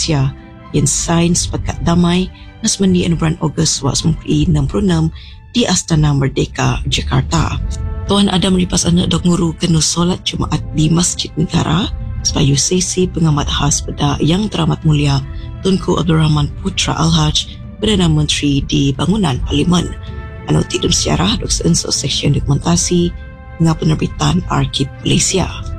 Malaysia yang sains pekat damai nas mendi bulan Ogos 1966 di Astana Merdeka, Jakarta. Tuan Adam lipas anak dok nguru kena solat Jumaat di Masjid Negara supaya sesi pengamat khas pada Yang Teramat Mulia Tunku Abdul Rahman Putra Al-Haj, Perdana Menteri di Bangunan Parlimen. Tidum sejarah dok seunsur seksyen dokumentasi dengan penerbitan Arkib Malaysia.